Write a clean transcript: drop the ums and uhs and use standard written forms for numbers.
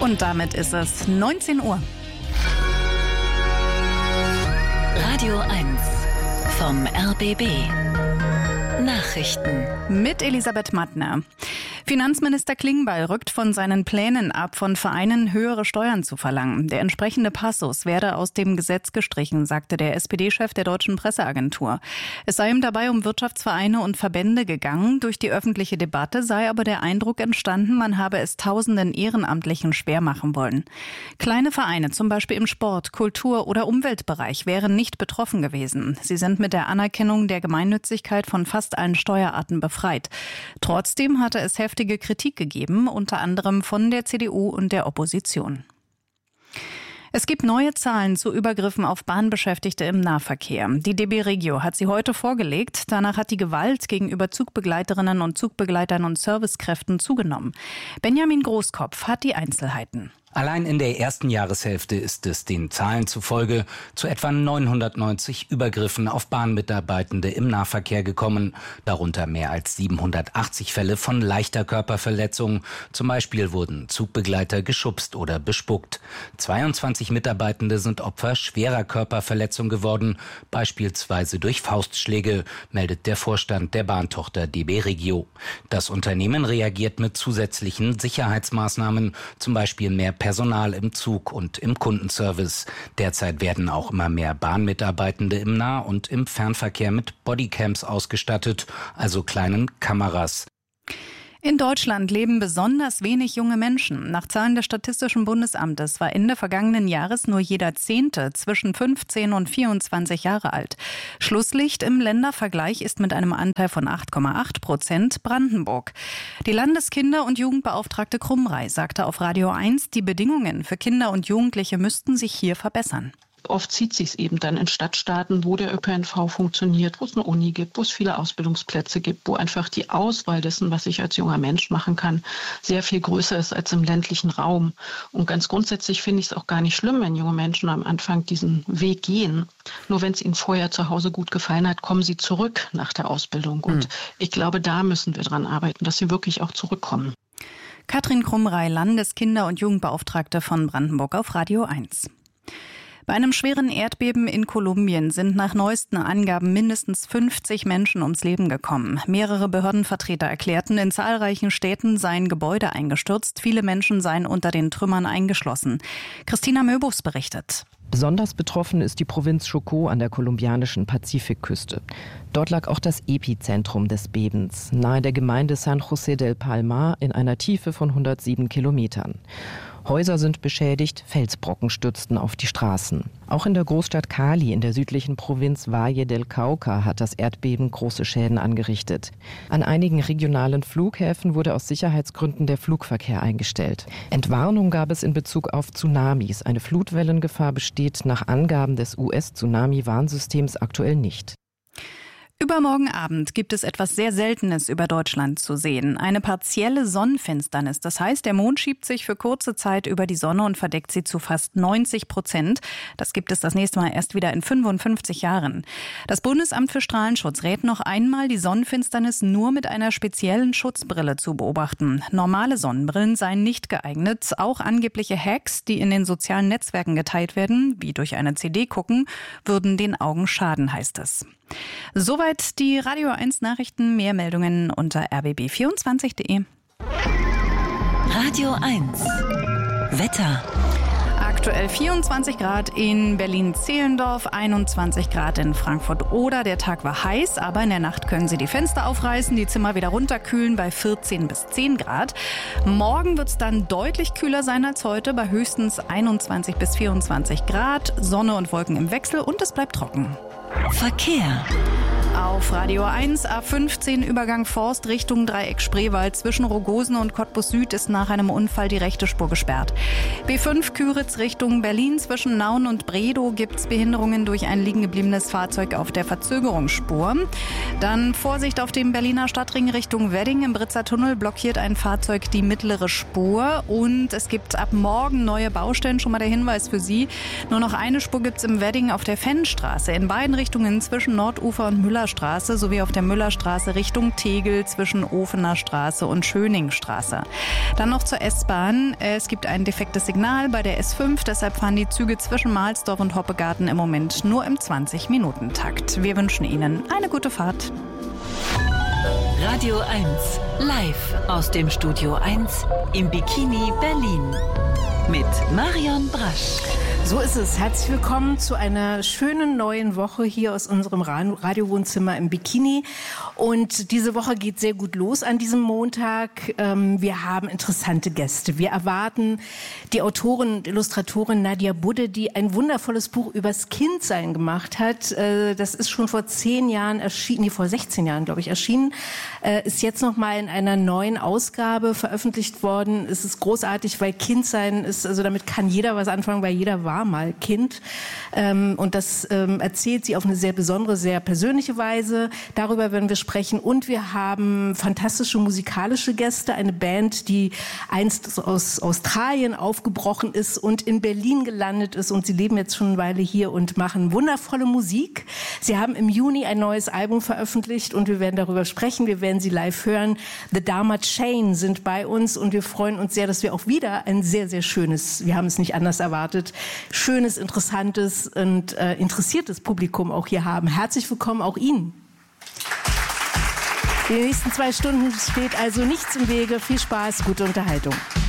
Und damit ist es 19 Uhr. Radio 1 vom RBB. Nachrichten. Mit Elisabeth Mattner. Finanzminister Klingbeil rückt von seinen Plänen ab, von Vereinen höhere Steuern zu verlangen. Der entsprechende Passus werde aus dem Gesetz gestrichen, sagte der SPD-Chef der Deutschen Presseagentur. Es sei ihm dabei um Wirtschaftsvereine und Verbände gegangen. Durch die öffentliche Debatte sei aber der Eindruck entstanden, man habe es tausenden Ehrenamtlichen schwer machen wollen. Kleine Vereine, zum Beispiel im Sport-, Kultur- oder Umweltbereich, wären nicht betroffen gewesen. Sie sind mit der Anerkennung der Gemeinnützigkeit von fast allen Steuerarten befreit. Trotzdem hatte es heftige Kritik gegeben, unter anderem von der CDU und der Opposition. Es gibt neue Zahlen zu Übergriffen auf Bahnbeschäftigte im Nahverkehr. Die DB Regio hat sie heute vorgelegt. Danach hat die Gewalt gegenüber Zugbegleiterinnen und Zugbegleitern und Servicekräften zugenommen. Benjamin Großkopf hat die Einzelheiten. Allein in der ersten Jahreshälfte ist es den Zahlen zufolge zu etwa 990 Übergriffen auf Bahnmitarbeitende im Nahverkehr gekommen, darunter mehr als 780 Fälle von leichter Körperverletzung. Zum Beispiel wurden Zugbegleiter geschubst oder bespuckt. 22 Mitarbeitende sind Opfer schwerer Körperverletzung geworden, beispielsweise durch Faustschläge, meldet der Vorstand der Bahntochter DB Regio. Das Unternehmen reagiert mit zusätzlichen Sicherheitsmaßnahmen, zum Beispiel mehr Personal im Zug und im Kundenservice. Derzeit werden auch immer mehr Bahnmitarbeitende im Nah- und im Fernverkehr mit Bodycams ausgestattet, also kleinen Kameras. In Deutschland leben besonders wenig junge Menschen. Nach Zahlen des Statistischen Bundesamtes war Ende vergangenen Jahres nur jeder 10. zwischen 15 und 24 Jahre alt. Schlusslicht im Ländervergleich ist mit einem Anteil von 8,8% Brandenburg. Die Landeskinder- und Jugendbeauftragte Krumrei sagte auf Radio 1, die Bedingungen für Kinder und Jugendliche müssten sich hier verbessern. Oft zieht sich es eben dann in Stadtstaaten, wo der ÖPNV funktioniert, wo es eine Uni gibt, wo es viele Ausbildungsplätze gibt, wo einfach die Auswahl dessen, was ich als junger Mensch machen kann, sehr viel größer ist als im ländlichen Raum. Und ganz grundsätzlich finde ich es auch gar nicht schlimm, wenn junge Menschen am Anfang diesen Weg gehen. Nur wenn es ihnen vorher zu Hause gut gefallen hat, kommen sie zurück nach der Ausbildung. Und ich glaube, da müssen wir dran arbeiten, dass sie wirklich auch zurückkommen. Katrin Krumrei, Landeskinder- und Jugendbeauftragte von Brandenburg auf Radio 1. Bei einem schweren Erdbeben in Kolumbien sind nach neuesten Angaben mindestens 50 Menschen ums Leben gekommen. Mehrere Behördenvertreter erklärten, in zahlreichen Städten seien Gebäude eingestürzt, viele Menschen seien unter den Trümmern eingeschlossen. Christina Möbus berichtet. Besonders betroffen ist die Provinz Chocó an der kolumbianischen Pazifikküste. Dort lag auch das Epizentrum des Bebens, nahe der Gemeinde San José del Palmar in einer Tiefe von 107 Kilometern. Häuser sind beschädigt, Felsbrocken stürzten auf die Straßen. Auch in der Großstadt Cali in der südlichen Provinz Valle del Cauca hat das Erdbeben große Schäden angerichtet. An einigen regionalen Flughäfen wurde aus Sicherheitsgründen der Flugverkehr eingestellt. Entwarnung gab es in Bezug auf Tsunamis. Eine Flutwellengefahr besteht nach Angaben des US-Tsunami-Warnsystems aktuell nicht. Übermorgen Abend gibt es etwas sehr Seltenes über Deutschland zu sehen. Eine partielle Sonnenfinsternis. Das heißt, der Mond schiebt sich für kurze Zeit über die Sonne und verdeckt sie zu fast 90%. Das gibt es das nächste Mal erst wieder in 55 Jahren. Das Bundesamt für Strahlenschutz rät noch einmal, die Sonnenfinsternis nur mit einer speziellen Schutzbrille zu beobachten. Normale Sonnenbrillen seien nicht geeignet. Auch angebliche Hacks, die in den sozialen Netzwerken geteilt werden, wie durch eine CD gucken, würden den Augen schaden, heißt es. Soweit die Radio 1 Nachrichten. Mehr Meldungen unter rbb24.de. Radio 1 Wetter. Aktuell 24 Grad in Berlin-Zehlendorf, 21 Grad in Frankfurt-Oder. Der Tag war heiß, aber in der Nacht können Sie die Fenster aufreißen, die Zimmer wieder runterkühlen bei 14 bis 10 Grad. Morgen wird es dann deutlich kühler sein als heute, bei höchstens 21 bis 24 Grad. Sonne und Wolken im Wechsel und es bleibt trocken. Verkehr. Auf Radio 1, A15 Übergang Forst Richtung Dreieck Spreewald. Zwischen Rogosen und Cottbus Süd ist nach einem Unfall die rechte Spur gesperrt. B5 Küritz Richtung Berlin. Zwischen Nauen und Bredow gibt es Behinderungen durch ein liegengebliebenes Fahrzeug auf der Verzögerungsspur. Dann Vorsicht auf dem Berliner Stadtring Richtung Wedding. Im Britzer Tunnel blockiert ein Fahrzeug die mittlere Spur. Und es gibt ab morgen neue Baustellen. Schon mal der Hinweis für Sie. Nur noch eine Spur gibt es im Wedding auf der Fennstraße. In beiden Richtungen zwischen Nordufer und Müller Müllerstraße sowie auf der Müllerstraße Richtung Tegel zwischen Ofener Straße und Schöningstraße. Dann noch zur S-Bahn. Es gibt ein defektes Signal bei der S5, deshalb fahren die Züge zwischen Mahlsdorf und Hoppegarten im Moment nur im 20-Minuten-Takt. Wir wünschen Ihnen eine gute Fahrt. Radio 1, live aus dem Studio 1 im Bikini Berlin mit Marion Brasch. So ist es. Herzlich willkommen zu einer schönen neuen Woche hier aus unserem Radiowohnzimmer im Bikini. Und diese Woche geht sehr gut los an diesem Montag. Wir haben interessante Gäste. Wir erwarten die Autorin und Illustratorin Nadia Budde, die ein wundervolles Buch übers Kindsein gemacht hat. Das ist schon vor 10 Jahren erschienen, vor 16 Jahren, glaube ich, erschienen. Ist jetzt nochmal in einer neuen Ausgabe veröffentlicht worden. Es ist großartig, weil Kindsein ist, also damit kann jeder was anfangen, weil jeder war mal Kind. Und das erzählt sie auf eine sehr besondere, sehr persönliche Weise. Darüber werden wir sprechen. Und wir haben fantastische musikalische Gäste. Eine Band, die einst aus Australien aufgebrochen ist und in Berlin gelandet ist. Und sie leben jetzt schon eine Weile hier und machen wundervolle Musik. Sie haben im Juni ein neues Album veröffentlicht und wir werden darüber sprechen. Wir werden sie live hören. The Dharma Chain sind bei uns und wir freuen uns sehr, dass wir auch wieder ein sehr, sehr schönes, wir haben es nicht anders erwartet, schönes, interessantes und interessiertes Publikum auch hier haben. Herzlich willkommen auch Ihnen. In den nächsten 2 Stunden steht also nichts im Wege. Viel Spaß, gute Unterhaltung.